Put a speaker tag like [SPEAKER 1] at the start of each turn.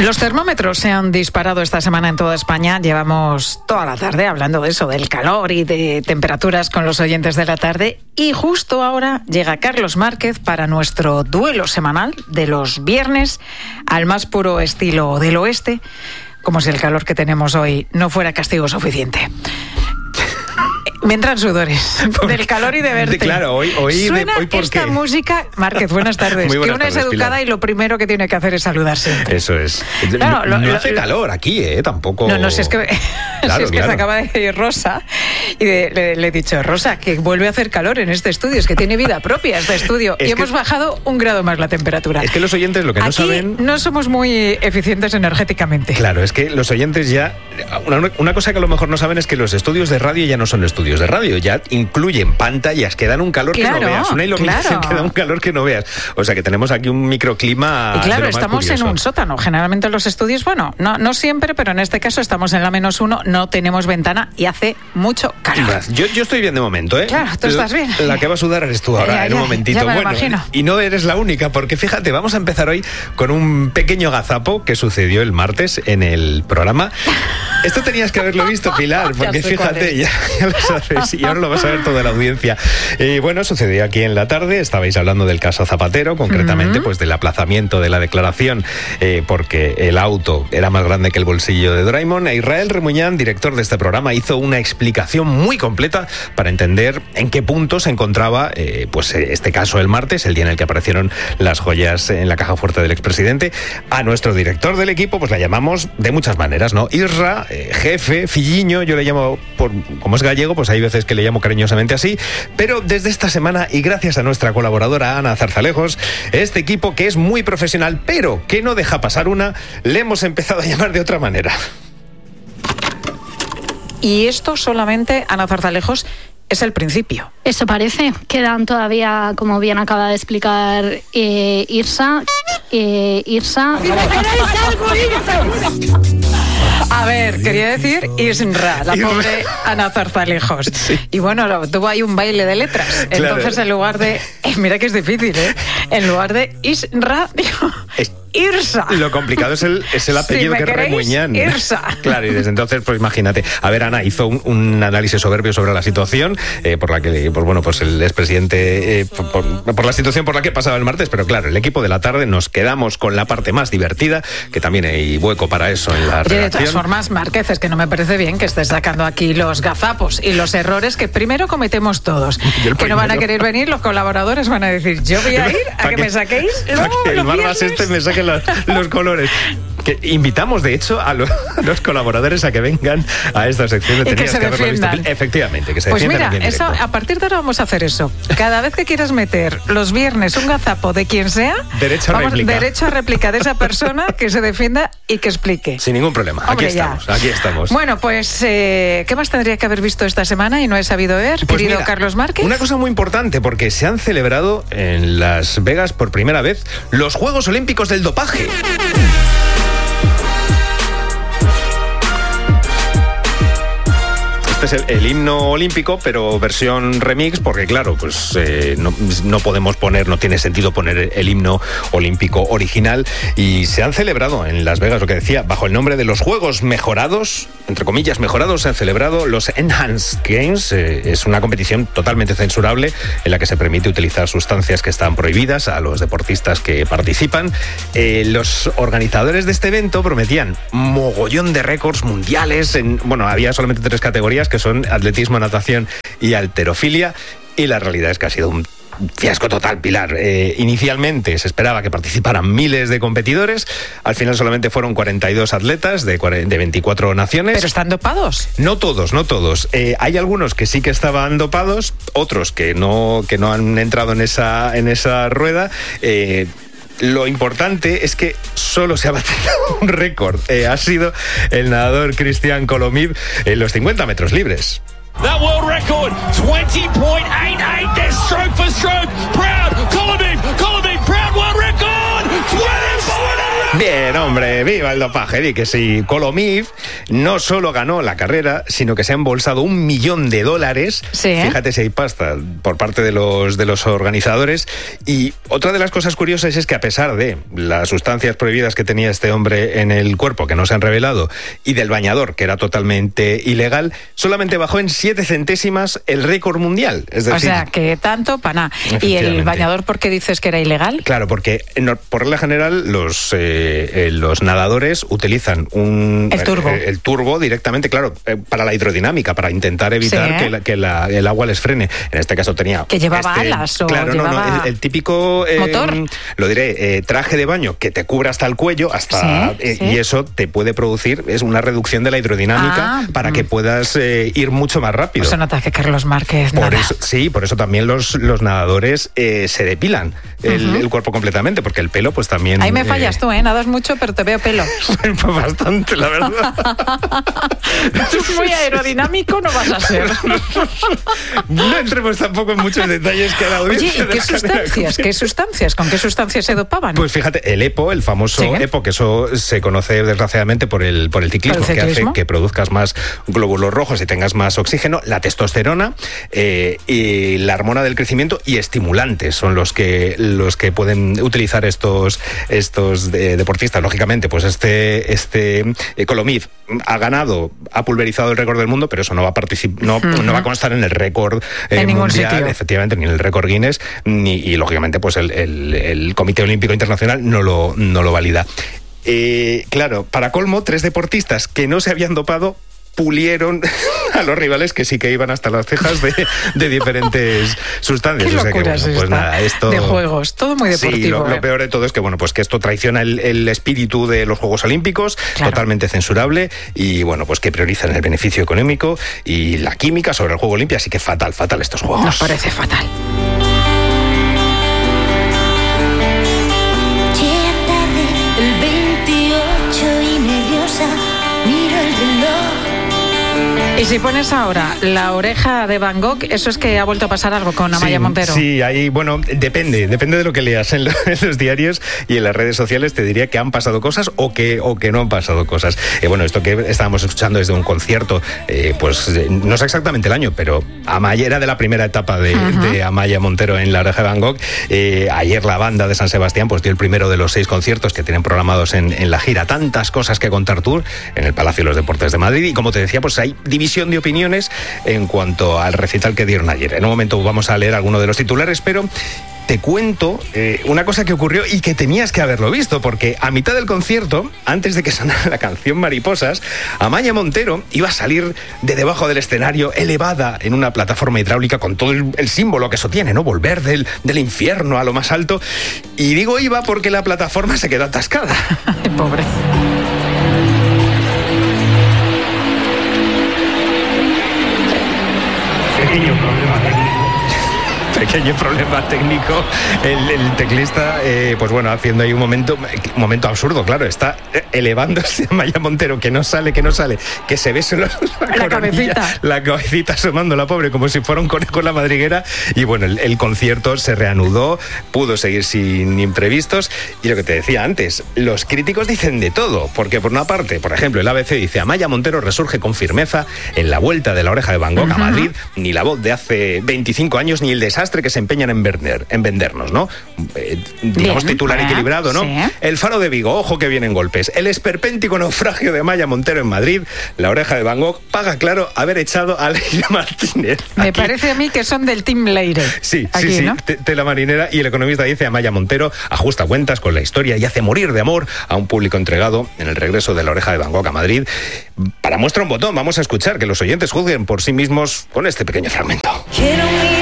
[SPEAKER 1] Los termómetros se han disparado esta semana en toda España. Llevamos toda la tarde hablando de eso, del calor y de temperaturas con los oyentes de la tarde. Y justo ahora llega Carlos Márquez para nuestro duelo semanal de los viernes al más puro estilo del oeste, como si el calor que tenemos hoy no fuera castigo suficiente. Me entran sudores del calor y de verte.
[SPEAKER 2] Claro, hoy
[SPEAKER 1] suena
[SPEAKER 2] hoy ¿por
[SPEAKER 1] esta
[SPEAKER 2] qué?
[SPEAKER 1] Música. Márquez, buenas tardes.
[SPEAKER 2] Muy buenas
[SPEAKER 1] que una
[SPEAKER 2] tardes,
[SPEAKER 1] es educada,
[SPEAKER 2] Pilar.
[SPEAKER 1] y lo primero que tiene que hacer es saludarse.
[SPEAKER 2] Eso es.
[SPEAKER 1] Claro,
[SPEAKER 2] no hace calor aquí, tampoco.
[SPEAKER 1] No, si es que,
[SPEAKER 2] Claro,
[SPEAKER 1] si es que
[SPEAKER 2] claro.
[SPEAKER 1] se acaba de ir Rosa y le he dicho, Rosa, que vuelve a hacer calor en este estudio, es que tiene vida propia este estudio.
[SPEAKER 2] Es
[SPEAKER 1] y
[SPEAKER 2] que
[SPEAKER 1] hemos bajado 1 grado más la temperatura.
[SPEAKER 2] Es que los oyentes lo que no
[SPEAKER 1] Aquí
[SPEAKER 2] saben.
[SPEAKER 1] no somos muy eficientes energéticamente.
[SPEAKER 2] Claro, es que los oyentes ya. Una cosa que a lo mejor no saben es que los estudios de radio ya no son estudios de radio, ya incluyen pantallas que dan un calor
[SPEAKER 1] Claro,
[SPEAKER 2] que no veas, una iluminación
[SPEAKER 1] claro.
[SPEAKER 2] que da un calor que no veas. O sea que tenemos aquí un microclima.
[SPEAKER 1] Y claro,
[SPEAKER 2] de lo más
[SPEAKER 1] estamos
[SPEAKER 2] curioso.
[SPEAKER 1] en un sótano. Generalmente los estudios, bueno, no siempre, pero en este caso estamos en la -1, no tenemos ventana y hace mucho calor.
[SPEAKER 2] Yo estoy bien de momento, ¿eh?
[SPEAKER 1] Claro, tú estás bien.
[SPEAKER 2] La que va a sudar eres tú ahora, en un momentito.
[SPEAKER 1] ya me lo imagino.
[SPEAKER 2] Y no eres la única, porque fíjate, vamos a empezar hoy con un pequeño gazapo que sucedió el martes en el programa. Esto tenías que haberlo visto, Pilar, porque
[SPEAKER 1] Ya sé cuál
[SPEAKER 2] fíjate,
[SPEAKER 1] es.
[SPEAKER 2] ya lo sabes, y ahora lo vas a ver toda la audiencia. Bueno, sucedió aquí en la tarde, estabais hablando del caso Zapatero, concretamente pues del aplazamiento de la declaración, porque el auto era más grande que el bolsillo de Doraemon. E Israel Remuñán, director de este programa, hizo una explicación muy completa para entender en qué punto se encontraba pues este caso el martes, el día en el que aparecieron las joyas en la caja fuerte del expresidente. A nuestro director del equipo pues la llamamos de muchas maneras, ¿no? Isra, jefe, filliño, yo le llamo, como es gallego, pues hay veces que le llamo cariñosamente así, pero desde esta semana, y gracias a nuestra colaboradora Ana Zarzalejos, este equipo que es muy profesional, pero que no deja pasar una, le hemos empezado a llamar de otra manera.
[SPEAKER 1] Y esto solamente, Ana Zarzalejos, es el principio.
[SPEAKER 3] Eso parece. Quedan todavía, como bien acaba de explicar Irsa.
[SPEAKER 1] A ver, quería decir Isra, la pobre Ana Zarzalejos.
[SPEAKER 2] Sí.
[SPEAKER 1] Y bueno, tuvo ahí un baile de letras.
[SPEAKER 2] Claro.
[SPEAKER 1] Entonces, en lugar de... mira que es difícil, ¿eh? En lugar de Isra, digo... Irsa.
[SPEAKER 2] Lo complicado es el apellido,
[SPEAKER 1] Si me
[SPEAKER 2] que es
[SPEAKER 1] queréis,
[SPEAKER 2] Remuñán.
[SPEAKER 1] Irsa.
[SPEAKER 2] Claro, y desde entonces, pues imagínate. A ver, Ana hizo un análisis soberbio sobre la situación, por la que, pues bueno, pues el expresidente, por la situación por la que pasaba el martes, pero claro, el equipo de la tarde nos quedamos con la parte más divertida, que también hay hueco para eso en la
[SPEAKER 1] Oye, de todas
[SPEAKER 2] redacción.
[SPEAKER 1] formas, Márquez, es que no me parece bien que estés sacando aquí los gazapos y los errores que primero cometemos todos.
[SPEAKER 2] Yo el
[SPEAKER 1] Que no van a
[SPEAKER 2] primero.
[SPEAKER 1] querer venir, los colaboradores van a decir, yo voy a ir a que me saquéis
[SPEAKER 2] para que el
[SPEAKER 1] los
[SPEAKER 2] Barbas
[SPEAKER 1] viernes.
[SPEAKER 2] me saque los colores. Que invitamos, de hecho, a los colaboradores a que vengan a esta sección de
[SPEAKER 1] Y que
[SPEAKER 2] Tenías
[SPEAKER 1] se
[SPEAKER 2] haberlo visto.
[SPEAKER 1] defiendan.
[SPEAKER 2] Efectivamente, que se
[SPEAKER 1] Pues
[SPEAKER 2] defiendan
[SPEAKER 1] mira,
[SPEAKER 2] aquí en
[SPEAKER 1] eso,
[SPEAKER 2] directo.
[SPEAKER 1] a partir de ahora vamos a hacer eso. Cada vez que quieras meter los viernes un gazapo de quien sea,
[SPEAKER 2] Derecho a réplica.
[SPEAKER 1] derecho a réplica de esa persona que se defienda y que explique.
[SPEAKER 2] Sin ningún problema.
[SPEAKER 1] Hombre,
[SPEAKER 2] aquí
[SPEAKER 1] ya.
[SPEAKER 2] estamos, aquí estamos.
[SPEAKER 1] Bueno, pues, ¿qué más tendría que haber visto esta semana y no he sabido ver,
[SPEAKER 2] Pues
[SPEAKER 1] querido
[SPEAKER 2] mira,
[SPEAKER 1] Carlos Márquez?
[SPEAKER 2] Una cosa muy importante, porque se han celebrado en Las Vegas por primera vez los Juegos Olímpicos del Dopaje. Este es el himno olímpico, pero versión remix, porque claro, pues no podemos poner, no tiene sentido poner el himno olímpico original, y se han celebrado en Las Vegas, lo que decía, bajo el nombre de los Juegos Mejorados, entre comillas mejorados, se han celebrado los Enhanced Games. Es una competición totalmente censurable en la que se permite utilizar sustancias que están prohibidas a los deportistas que participan. Los organizadores de este evento prometían mogollón de récords mundiales, había solamente 3 categorías, que son atletismo, natación y halterofilia, y la realidad es que ha sido un fiasco total, Pilar. Inicialmente se esperaba que participaran miles de competidores, al final solamente fueron 42 atletas de 24 naciones.
[SPEAKER 1] ¿Pero están dopados?
[SPEAKER 2] No todos. Hay algunos que sí que estaban dopados, otros que no han entrado en esa rueda. Lo importante es que solo se ha batido un récord. Ha sido el nadador Cristian Colomib en los 50 metros libres.
[SPEAKER 4] That world record, 20.88, they're stroke for stroke. Proud, Colomib, proud world record, 20.88!
[SPEAKER 2] Bien, hombre, viva el dopaje, di que sí. Kolomif no solo ganó la carrera, sino que se ha embolsado $1 millón.
[SPEAKER 1] Sí.
[SPEAKER 2] Fíjate si hay pasta por parte de los organizadores. Y otra de las cosas curiosas es que a pesar de las sustancias prohibidas que tenía este hombre en el cuerpo, que no se han revelado, y del bañador, que era totalmente ilegal, solamente bajó en 7 centésimas el récord mundial. Es decir,
[SPEAKER 1] o sea, que tanto para nada. ¿Y el bañador por qué dices que era ilegal?
[SPEAKER 2] Claro, porque por regla general los nadadores utilizan el turbo directamente, claro, para la hidrodinámica, para intentar evitar que el agua les frene. En este caso tenía...
[SPEAKER 1] ¿Que llevaba alas o
[SPEAKER 2] claro,
[SPEAKER 1] llevaba
[SPEAKER 2] el típico...
[SPEAKER 1] motor?
[SPEAKER 2] Lo diré, traje de baño que te cubre hasta el cuello, y eso te puede producir, es una reducción de la hidrodinámica para que puedas ir mucho más rápido.
[SPEAKER 1] Eso nota que Carlos Márquez
[SPEAKER 2] por eso también los nadadores se depilan el cuerpo completamente, porque el pelo pues también...
[SPEAKER 1] Ahí me fallas tú, nadas mucho, pero te veo pelo.
[SPEAKER 2] Pues bastante, la verdad.
[SPEAKER 1] Muy aerodinámico no vas a ser.
[SPEAKER 2] No entremos tampoco en muchos detalles que la audiencia...
[SPEAKER 1] Oye, ¿y qué sustancias? ¿Con qué sustancias se dopaban?
[SPEAKER 2] Pues fíjate, el EPO, el famoso EPO, que eso se conoce desgraciadamente por el ciclismo, que hace que produzcas más glóbulos rojos y tengas más oxígeno, la testosterona y la hormona del crecimiento y estimulantes son los que pueden utilizar estos deportistas. Lógicamente, pues este Kolomif ha pulverizado el récord del mundo, pero eso no va a constar en el récord
[SPEAKER 1] en ningún
[SPEAKER 2] mundial,
[SPEAKER 1] sitio.
[SPEAKER 2] Efectivamente, ni en el récord Guinness, y lógicamente pues el Comité Olímpico Internacional no lo valida. Claro, para colmo, 3 deportistas que no se habían dopado pulieron a los rivales que sí que iban hasta las cejas de diferentes sustancias.
[SPEAKER 1] Qué locura es
[SPEAKER 2] pues nada, esto
[SPEAKER 1] de juegos, todo muy deportivo.
[SPEAKER 2] Sí, lo peor de todo es que que esto traiciona el espíritu de los Juegos Olímpicos, claro. Totalmente censurable, y pues que priorizan el beneficio económico y la química sobre el Juego Olímpico, así que fatal estos juegos.
[SPEAKER 1] Nos parece fatal. Y si pones ahora La oreja de Van Gogh, eso es que ha vuelto a pasar algo con Amaya Montero.
[SPEAKER 2] Sí, ahí, depende de lo que leas en los diarios y en las redes sociales. Te diría que han pasado cosas o que no han pasado cosas. Esto que estábamos escuchando es de un concierto, no sé exactamente el año, pero Amaya era de la primera etapa de Amaya Montero en La oreja de Van Gogh. Ayer la banda de San Sebastián dio el primero de los 6 conciertos que tienen programados en la gira. Tantas cosas que contar tour en el Palacio de los Deportes de Madrid, y como te decía, pues hay división de opiniones en cuanto al recital que dieron ayer. En un momento vamos a leer alguno de los titulares, pero te cuento una cosa que ocurrió y que tenías que haberlo visto, porque a mitad del concierto, antes de que sonara la canción Mariposas, Amaya Montero iba a salir de debajo del escenario, elevada en una plataforma hidráulica con todo el símbolo que eso tiene, ¿no? Volver del infierno a lo más alto. Y digo iba porque la plataforma se quedó atascada.
[SPEAKER 1] Pobre.
[SPEAKER 2] Pequeño problema técnico. El teclista, haciendo ahí un momento absurdo, claro, está elevándose a Amaya Montero, que no sale, que se ve solo la cabecita asomando, la pobre, como si fuera un conejo en la madriguera. Y el concierto se reanudó, pudo seguir sin imprevistos. Y lo que te decía antes, los críticos dicen de todo, porque por una parte, por ejemplo, el ABC dice: Amaya Montero resurge con firmeza en la vuelta de La oreja de Van Gogh a Madrid, ni la voz de hace 25 años, ni el desastre que se empeñan en vendernos, ¿no? Digamos, titular equilibrado, ¿no? Sí. El Faro de Vigo, ojo que vienen golpes. El esperpéntico naufragio de Amaya Montero en Madrid. La oreja de Van Gogh paga, claro, haber echado a Leire Martínez.
[SPEAKER 1] Me parece a mí que son del Team Leire.
[SPEAKER 2] Sí, ¿no? Tela marinera. Y el economista dice: Amaya Montero ajusta cuentas con la historia y hace morir de amor a un público entregado en el regreso de La oreja de Van Gogh a Madrid. Para muestra un botón, vamos a escuchar, que los oyentes juzguen por sí mismos con este pequeño fragmento.